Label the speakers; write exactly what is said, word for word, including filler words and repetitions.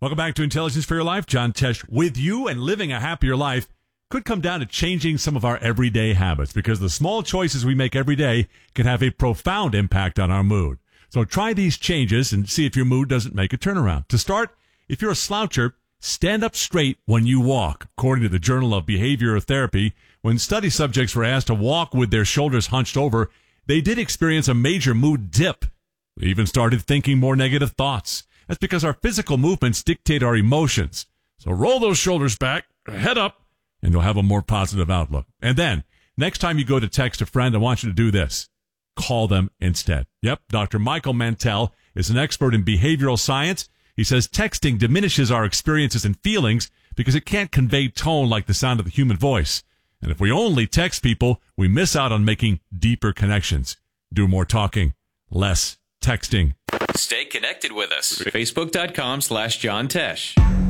Speaker 1: Welcome back to Intelligence for Your Life. John Tesh with you, and living a happier life could come down to changing some of our everyday habits, because the small choices we make every day can have a profound impact on our mood. So try these changes and see if your mood doesn't make a turnaround. To start, if you're a sloucher, stand up straight when you walk. According to the Journal of Behavioral Therapy, when study subjects were asked to walk with their shoulders hunched over, they did experience a major mood dip. They even started thinking more negative thoughts. That's because our physical movements dictate our emotions. So roll those shoulders back, head up, and you'll have a more positive outlook. And then, next time you go to text a friend, I want you to do this. Call them instead. Yep, Doctor Michael Mantell is an expert in behavioral science. He says texting diminishes our experiences and feelings because it can't convey tone like the sound of the human voice. And if we only text people, we miss out on making deeper connections. Do more talking, less texting.
Speaker 2: Stay connected with us. Facebook.com slash John Tesh.